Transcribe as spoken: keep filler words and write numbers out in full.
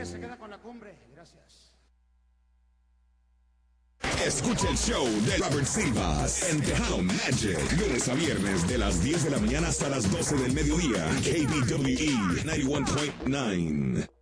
ustedes se quedan con la cumbre. Gracias. Escucha el show de Robert Silvas en Tejano Magic, lunes a viernes de las diez de la mañana hasta las doce del mediodía. K B W E noventa y uno punto nueve.